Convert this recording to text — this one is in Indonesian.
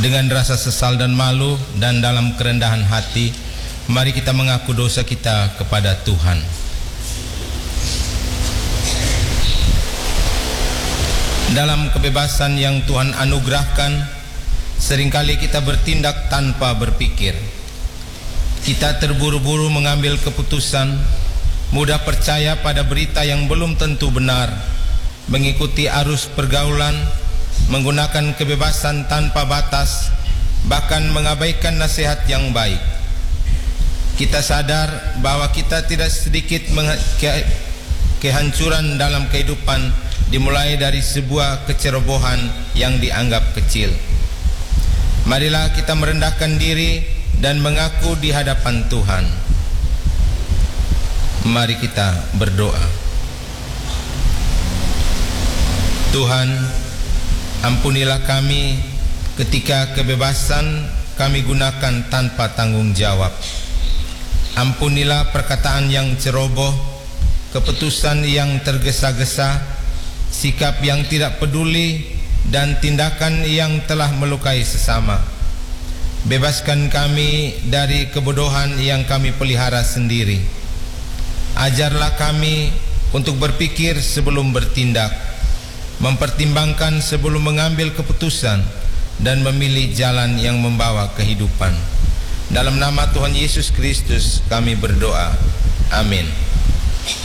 Dengan rasa sesal dan malu dan dalam kerendahan hati, mari kita mengaku dosa kita kepada Tuhan. Dalam kebebasan yang Tuhan anugerahkan, seringkali kita bertindak tanpa berpikir. Kita terburu-buru mengambil keputusan, mudah percaya pada berita yang belum tentu benar, mengikuti arus pergaulan, menggunakan kebebasan tanpa batas, bahkan mengabaikan nasihat yang baik. Kita sadar bahwa kita tidak sedikit kehancuran dalam kehidupan dimulai dari sebuah kecerobohan yang dianggap kecil. Marilah kita merendahkan diri dan mengaku di hadapan Tuhan. Mari kita berdoa. Tuhan, ampunilah kami ketika kebebasan kami gunakan tanpa tanggung jawab. Ampunilah perkataan yang ceroboh, keputusan yang tergesa-gesa, sikap yang tidak peduli, dan tindakan yang telah melukai sesama. Bebaskan kami dari kebodohan yang kami pelihara sendiri. Ajarlah kami untuk berpikir sebelum bertindak, mempertimbangkan sebelum mengambil keputusan, dan memilih jalan yang membawa kehidupan. Dalam nama Tuhan Yesus Kristus kami berdoa. Amin.